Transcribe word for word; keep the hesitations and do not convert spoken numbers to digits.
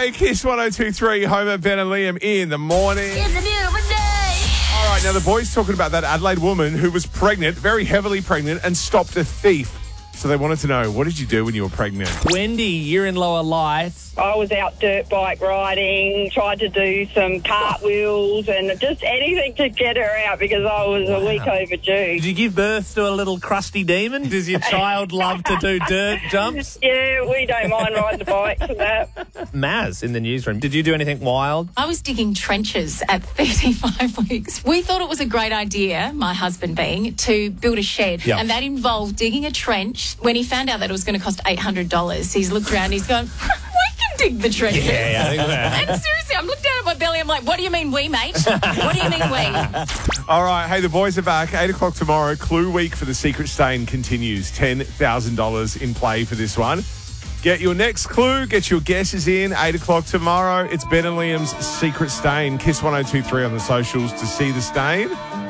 Friday, Kiss one oh two point three, Homer, Ben and Liam in the morning. It's a beautiful day. All right, now the boys talking about that Adelaide woman who was pregnant, very heavily pregnant, and stopped a thief. So they wanted to know, what did you do when you were pregnant? Wendy, you're in Lower Lights. I was out dirt bike riding, tried to do some cartwheels and just anything to get her out because I was Wow. a week overdue. Did you give birth to a little crusty demon? Does your child love to do dirt jumps? Yeah, we don't mind riding the bikes and that. Maz, in the newsroom, did you do anything wild? I was digging trenches at thirty-five weeks. We thought it was a great idea, my husband being, to build a shed. Yep. And that involved digging a trench. When he found out that it was going to cost eight hundred dollars, he's looked around and he's gone, we can dig the trenches. Yeah, yeah, I think that. And seriously, I'm looking down at my belly. I'm like, what do you mean we, mate? What do you mean we? All right, hey, the boys are back. eight o'clock tomorrow. Clue week for the Secret Stain continues. ten thousand dollars in play for this one. Get your next clue. Get your guesses in. eight o'clock tomorrow. It's Ben and Liam's Secret Stain. Kiss one oh two point three on the socials to see the stain.